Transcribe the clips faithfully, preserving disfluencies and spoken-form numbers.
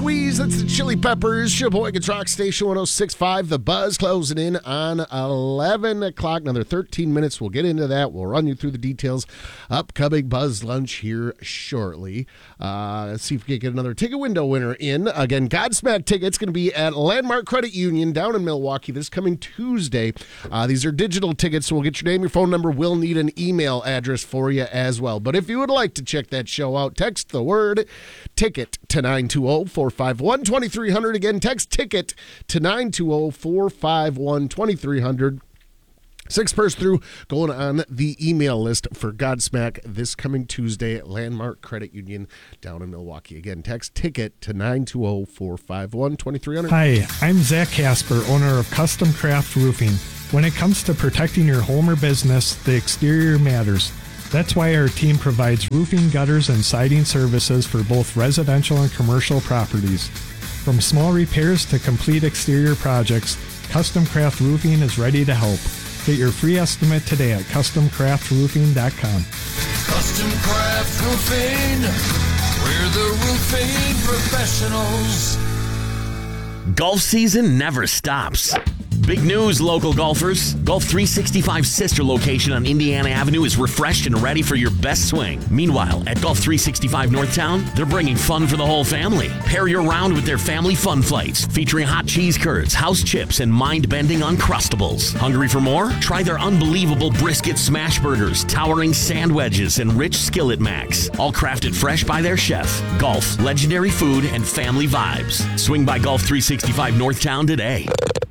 Squeeze. That's the Chili Peppers. Sheboygan's Rock Station one oh six point five. The Buzz closing in on eleven o'clock. Another thirteen minutes. We'll get into that. We'll run you through the details. Upcoming Buzz Lunch here shortly. Uh, let's see if we can get another ticket window winner in. Again, Godsmack tickets going to be at Landmark Credit Union down in Milwaukee this coming Tuesday. Uh, these are digital tickets, so we'll get your name, your phone number. We'll need an email address for you as well. But if you would like to check that show out, text the word ticket to nine two zero, four five one, two three zero zero. Again, text ticket to nine two zero, four five one, two three zero zero. Six pairs through going on the email list for Godsmack this coming Tuesday at Landmark Credit Union down in Milwaukee. Again, text ticket to nine two zero, four five one, two three zero zero. Hi, I'm Zach Casper, owner of Custom Craft Roofing. When it comes to protecting your home or business, the exterior matters. That's why our team provides roofing, gutters, and siding services for both residential and commercial properties. From small repairs to complete exterior projects, Custom Craft Roofing is ready to help. Get your free estimate today at custom craft roofing dot com. Custom Craft Roofing, we're the roofing professionals. Golf season never stops. Big news, local golfers. Golf three sixty-five's sister location on Indiana Avenue is refreshed and ready for your best swing. Meanwhile, at Golf three sixty-five Northtown, they're bringing fun for the whole family. Pair your round with their family fun flights, featuring hot cheese curds, house chips, and mind-bending Uncrustables. Hungry for more? Try their unbelievable brisket smash burgers, towering sand wedges, and rich skillet macks. All crafted fresh by their chef. Golf, legendary food, and family vibes. Swing by Golf three sixty-five Northtown today.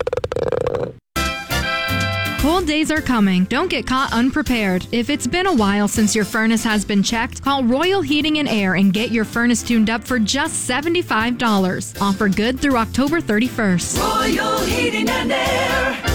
Cold days are coming. Don't get caught unprepared. If it's been a while since your furnace has been checked, call Royal Heating and Air and get your furnace tuned up for just seventy-five dollars. Offer good through October thirty-first. Royal Heating and Air.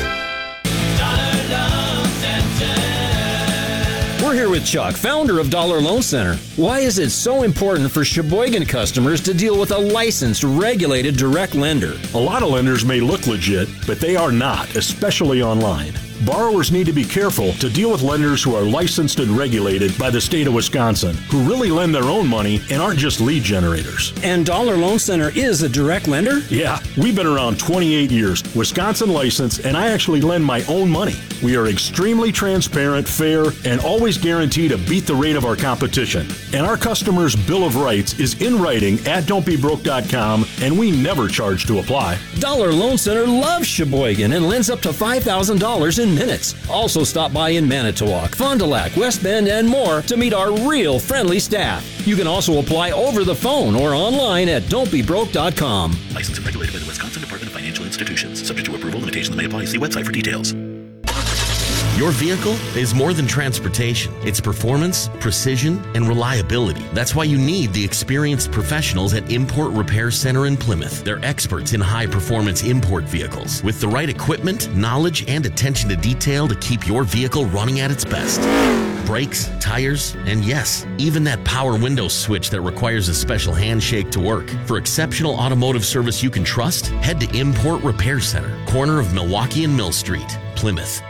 We're here with Chuck, founder of Dollar Loan Center. Why is it so important for Sheboygan customers to deal with a licensed, regulated direct lender? A lot of lenders may look legit, but they are not, especially online. Borrowers need to be careful to deal with lenders who are licensed and regulated by the state of Wisconsin, who really lend their own money and aren't just lead generators. And Dollar Loan Center is a direct lender? Yeah, we've been around twenty-eight years, Wisconsin licensed, and I actually lend my own money. We are extremely transparent, fair, and always guarantee to beat the rate of our competition. And our customers' Bill of Rights is in writing at don't be broke dot com, and we never charge to apply. Dollar Loan Center loves Sheboygan and lends up to five thousand dollars in minutes. Also stop by in Manitowoc, Fond du Lac, West Bend, and more to meet our real friendly staff. You can also apply over the phone or online at don't be broke dot com. Licensed and regulated by the Wisconsin Department of Financial Institutions. Subject to approval, limitations may apply. See website for details. Your vehicle is more than transportation. It's performance, precision, and reliability. That's why you need the experienced professionals at Import Repair Center in Plymouth. They're experts in high-performance import vehicles with the right equipment, knowledge, and attention to detail to keep your vehicle running at its best. Brakes, tires, and yes, even that power window switch that requires a special handshake to work. For exceptional automotive service you can trust, head to Import Repair Center, corner of Milwaukee and Mill Street, Plymouth.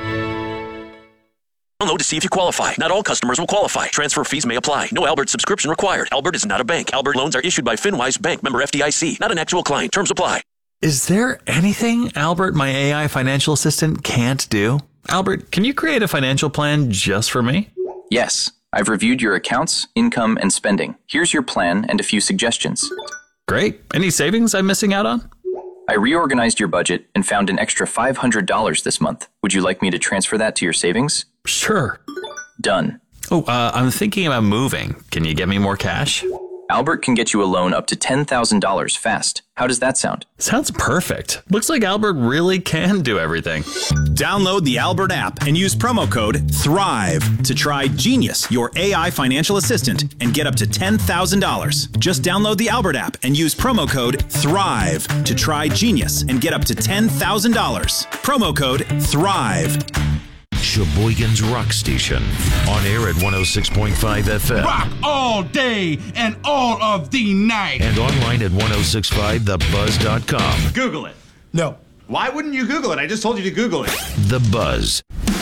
Download to see if you qualify. Not all customers will qualify. Transfer fees may apply. No Albert subscription required. Albert is not a bank. Albert loans are issued by FinWise Bank, member F D I C. Not an actual client. Terms apply. Is there anything Albert, my A I financial assistant, can't do? Albert, can you create a financial plan just for me? Yes. I've reviewed your accounts, income, and spending. Here's your plan and a few suggestions. Great. Any savings I'm missing out on? I reorganized your budget and found an extra five hundred dollars this month. Would you like me to transfer that to your savings? Sure. Done. Oh, uh, I'm thinking about moving. Can you get me more cash? Albert can get you a loan up to ten thousand dollars fast. How does that sound? Sounds perfect. Looks like Albert really can do everything. Download the Albert app and use promo code THRIVE to try Genius, your A I financial assistant, and get up to ten thousand dollars. Just download the Albert app and use promo code THRIVE to try Genius and get up to ten thousand dollars. Promo code THRIVE. Sheboygan's Rock Station, on air at one oh six point five F M. Rock all day and all of the night. And online at ten sixty-five the buzz dot com. Google it. No. Why wouldn't you Google it? I just told you to Google it. The Buzz.